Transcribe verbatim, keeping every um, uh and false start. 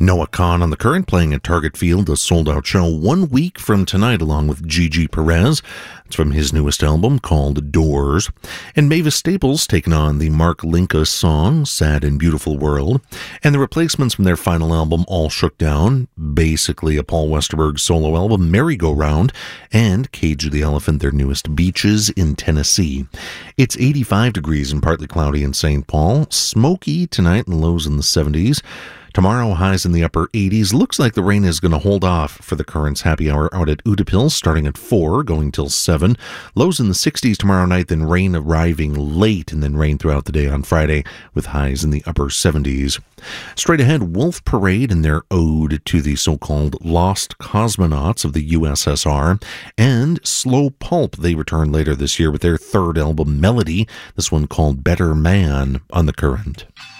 Noah Kahn on the Current playing at Target Field, a sold-out show one week from tonight, along with Gigi Perez. It's from his newest album called Doors. And Mavis Staples taking on the Mark Linka song, Sad and Beautiful World. And the replacements from their final album, All Shook Down, basically a Paul Westerberg solo album, Merry-Go-Round, and Cage the Elephant, their newest, Beaches in Tennessee. It's eighty-five degrees and partly cloudy in Saint Paul, smoky tonight and lows in the seventies. Tomorrow, highs in the upper eighties. Looks like the rain is going to hold off for the Current's happy hour out at Utapil, starting at four, going till seven. Lows in the sixties tomorrow night, then rain arriving late, and then rain throughout the day on Friday, with highs in the upper seventies. Straight ahead, Wolf Parade and their ode to the so-called lost cosmonauts of the U S S R, and Slow Pulp. They return later this year with their third album, Melody, this one called Better Man, on the Current.